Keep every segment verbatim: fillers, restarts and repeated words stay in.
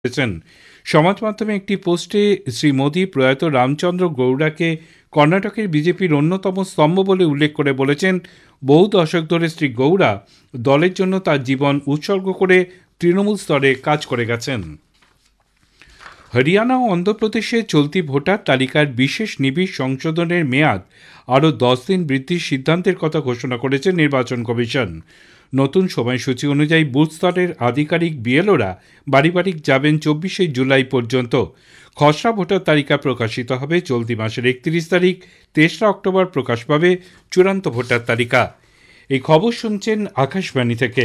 করেছেন। সমাজ মাধ্যমে একটি পোস্টে শ্রী মোদী প্রয়াত রামচন্দ্র গৌড়াকে কর্ণাটকের বিজেপির অন্যতম স্তম্ভ বলে উল্লেখ করে বলেছেন, বহু দশক ধরে শ্রী গৌড়া দলের জন্য তার জীবন উৎসর্গ করে তৃণমূল স্তরে কাজ করে গেছেন। হরিয়ানা ও অন্ধ্রপ্রদেশে চলতি ভোটার তালিকার বিশেষ নিবিড় সংশোধনের মেয়াদ আরও দশ দিন বৃদ্ধির সিদ্ধান্তের কথা ঘোষণা করেছে নির্বাচন কমিশন। নতুন সময়সূচি অনুযায়ী বুথ স্তরের আধিকারিক বিএলওরা বাড়ি বাড়ি যাবেন চব্বিশে জুলাই পর্যন্ত। খসড়া ভোটার তালিকা প্রকাশিত হবে চলতি মাসের একত্রিশ তারিখ। তেসরা অক্টোবর প্রকাশ পাবে চূড়ান্ত ভোটার তালিকা। এই খবর শুনছেন আকাশবাণী থেকে।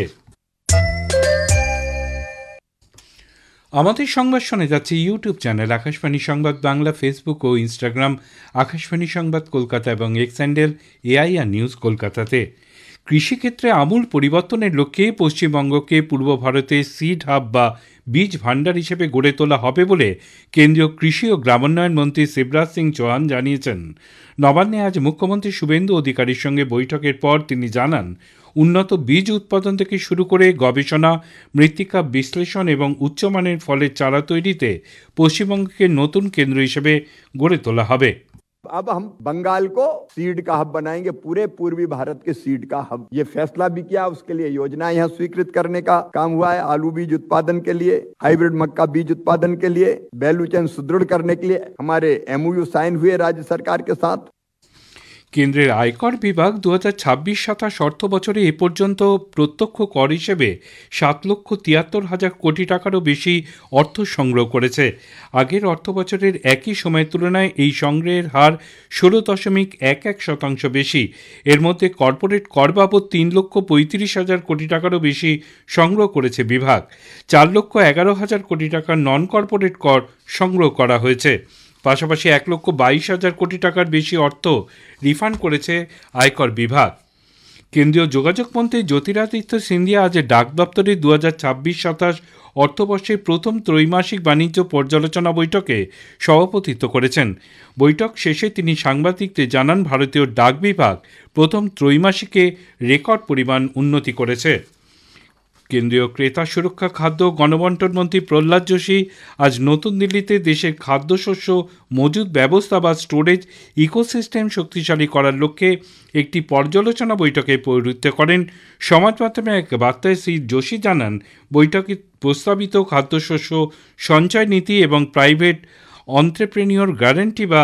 আমাদের সংবাদ শোনা যাচ্ছে ইউটিউব চ্যানেল আকাশবাণী সংবাদ বাংলা, ফেসবুক ও ইনস্টাগ্রাম আকাশবাণী সংবাদ কলকাতা এবং এক্স হ্যান্ডেল এআইআর নিউজ কলকাতাতে। কৃষিক্ষেত্রে আমূল পরিবর্তনের লক্ষ্যে পশ্চিমবঙ্গকে পূর্ব ভারতের সিড হাব বা বীজ ভাণ্ডার হিসেবে গড়ে তোলা হবে বলে কেন্দ্রীয় কৃষি ও গ্রামোন্নয়ন মন্ত্রী শিবরাজ সিং চৌহান জানিয়েছেন। নবান্নে আজ মুখ্যমন্ত্রী শুভেন্দু অধিকারীর সঙ্গে বৈঠকের পর তিনি জানান, উন্নত বীজ উৎপাদন থেকে শুরু করে গবেষণা, মৃত্তিকা বিশ্লেষণ এবং উচ্চমানের ফলের চারা তৈরিতে পশ্চিমবঙ্গকে নতুন কেন্দ্র হিসেবে গড়ে তোলা হবে। अब हम बंगाल को सीड का हब बनाएंगे, पूरे पूर्वी भारत के सीड का हब। ये फैसला भी किया, उसके लिए योजना यहाँ स्वीकृत करने का काम हुआ है। आलू बीज उत्पादन के लिए, हाइब्रिड मक्का बीज उत्पादन के लिए, वैल्यू चेन सुदृढ़ करने के लिए हमारे एमओयू साइन हुए राज्य सरकार के साथ। কেন্দ্রের আয়কর বিভাগ দু হাজার ছাব্বিশ সাতাশ অর্থ বছরে এ পর্যন্ত প্রত্যক্ষ কর হিসেবে সাত লক্ষ তিয়াত্তর হাজার কোটি টাকারও বেশি অর্থ সংগ্রহ করেছে। আগের অর্থ বছরের একই সময়ের তুলনায় এই সংগ্রহের হার ষোলো দশমিক এক এক শতাংশ বেশি। এর মধ্যে কর্পোরেট কর বাবদ তিন লক্ষ পঁয়ত্রিশ হাজার কোটি টাকারও বেশি সংগ্রহ করেছে বিভাগ। চার লক্ষ এগারো হাজার কোটি টাকার নন কর্পোরেট কর সংগ্রহ করা হয়েছে। পাশাপাশি এক লক্ষ বাইশ হাজার কোটি টাকার বেশি অর্থ রিফান্ড করেছে আয়কর বিভাগ। কেন্দ্রীয় যোগাযোগ মন্ত্রী জ্যোতিরাদিত্য সিন্ধিয়া আজ ডাক দপ্তরে দু হাজার ছাব্বিশ সাতাশ অর্থবর্ষের প্রথম ত্রৈমাসিক বাণিজ্য পর্যালোচনা বৈঠকে সভাপতিত্ব করেছেন। বৈঠক শেষে তিনি সাংবাদিকদের জানান, ভারতীয় ডাক বিভাগ প্রথম ত্রৈমাসিকে রেকর্ড পরিমাণ উন্নতি করেছে। কেন্দ্রীয় ক্রেতা সুরক্ষা, খাদ্য গণবন্টন মন্ত্রী প্রহ্লাদ যোশী আজ নতুন দিল্লিতে দেশের খাদ্যশস্য মজুত ব্যবস্থা বা স্টোরেজ ইকোসিস্টেম শক্তিশালী করার লক্ষ্যে একটি পর্যালোচনা বৈঠকে পৌরোহিত্য করেন। সমাজ মাধ্যমে এক বার্তায় শ্রী যোশী জানান, বৈঠকে প্রস্তাবিত খাদ্যশস্য সঞ্চয় নীতি এবং প্রাইভেট অন্ত্রেপ্রেনিয়র গ্যারান্টি বা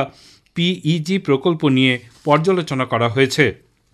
পিইজি প্রকল্প নিয়ে পর্যালোচনা করা হয়েছে।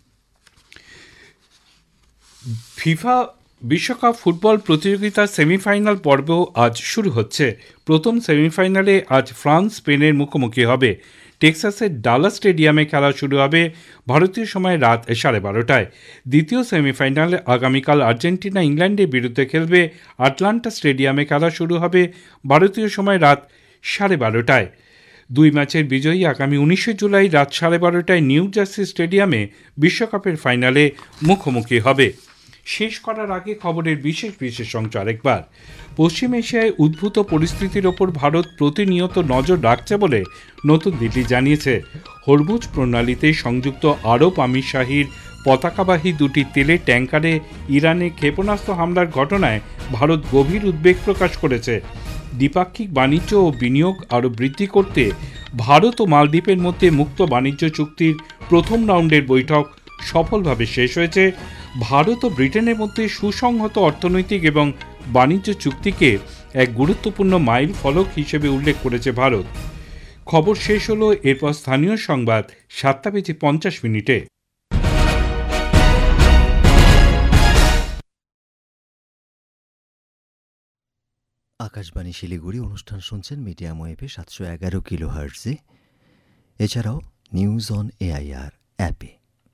ফিফা বিশ্বকাপ ফুটবল প্রতিযোগিতার সেমিফাইনাল পর্ব আজ শুরু হচ্ছে। প্রথম সেমিফাইনালে আজ ফ্রান্স স্পেনের মুখোমুখি হবে। টেক্সাসের ডালাস স্টেডিয়ামে খেলা শুরু হবে ভারতীয় সময় রাত সাড়ে বারোটায়। দ্বিতীয় সেমিফাইনালে আগামীকাল আর্জেন্টিনা ইংল্যান্ডের বিরুদ্ধে খেলবে। আটলান্টা স্টেডিয়ামে খেলা শুরু হবে ভারতীয় সময় রাত সাড়ে বারোটায়। দুই ম্যাচের বিজয়ী আগামী উনিশে জুলাই রাত সাড়ে বারোটায় নিউ জার্সি স্টেডিয়ামে বিশ্বকাপের ফাইনালে মুখোমুখি হবে। শেষ করার আগে খবরের বিশেষ বিশেষ অংশ আরেকবার। পশ্চিম এশিয়ায় উদ্ভূত পরিস্থিতির ওপর ভারত প্রতিনিয়ত নজর রাখছে বলে নতুন দিল্লি জানিয়েছে। হরমুজ প্রণালীতে সংযুক্ত আরব আমিরশাহীর পতাকাবাহী দুটি তেলের ট্যাঙ্কারে ইরানে ক্ষেপণাস্ত্র হামলার ঘটনায় ভারত গভীর উদ্বেগ প্রকাশ করেছে। দ্বিপাক্ষিক বাণিজ্য ও বিনিয়োগ আরও বৃদ্ধি করতে ভারত ও মালদ্বীপের মধ্যে মুক্ত বাণিজ্য চুক্তির প্রথম রাউন্ডের বৈঠক সফলভাবে শেষ হয়েছে। ভারত ও ব্রিটেনের মধ্যে সুসংহত অর্থনৈতিক এবং বাণিজ্য চুক্তিকে এক গুরুত্বপূর্ণ মাইল ফলক হিসেবে উল্লেখ করেছে ভারত। খবর শেষ হলো। এরপর স্থানীয় সংবাদ সাতটা বেজে পঞ্চাশ মিনিটে। আকাশবাণী শিলিগুড়ি অনুষ্ঠান শুনছেন মিডিয়াম ওয়েভে সাতশো এগারো কিলো হার্টজে, এছাড়াও নিউজ অন এআইআর অ্যাপে।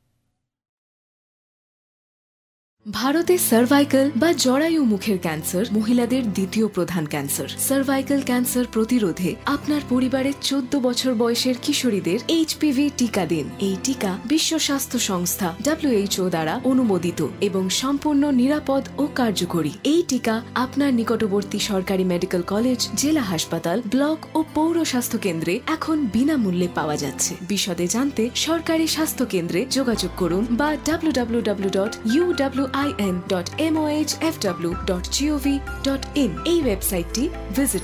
ভারতে সার্ভাইকাল বা জরায়ু মুখের ক্যান্সার মহিলাদের দ্বিতীয় প্রধান ক্যান্সার। সার্ভাইকাল ক্যান্সার প্রতিরোধে আপনার পরিবারের চোদ্দ বছর বয়সের কিশোরীদের এইচপিভি টিকা দিন। এই টিকা বিশ্ব স্বাস্থ্য সংস্থা ডব্লিউএইচও দ্বারা অনুমোদিত এবং সম্পূর্ণ নিরাপদ ও কার্যকরী। এই টিকা আপনার নিকটবর্তী সরকারি মেডিকেল কলেজ, জেলা হাসপাতাল, ব্লক ও পৌর স্বাস্থ্য কেন্দ্রে এখন বিনামূল্যে পাওয়া যাচ্ছে। বিশদে জানতে সরকারি স্বাস্থ্য কেন্দ্রে যোগাযোগ করুন বা W W W dot U W I N dot M O H F W dot gov dot in এই ওয়েবসাইটটি ভিজিট